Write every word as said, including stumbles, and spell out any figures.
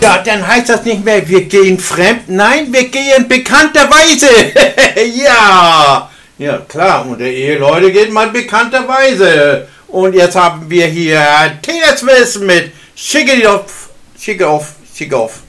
Ja, dann heißt das nicht mehr, wir gehen fremd. Nein, wir gehen bekannterweise. Ja. Ja, klar, unter Eheleute geht man bekannterweise. Und jetzt haben wir hier Taylor Swift mit Shake It Off, Shake It Off, Shake It Off.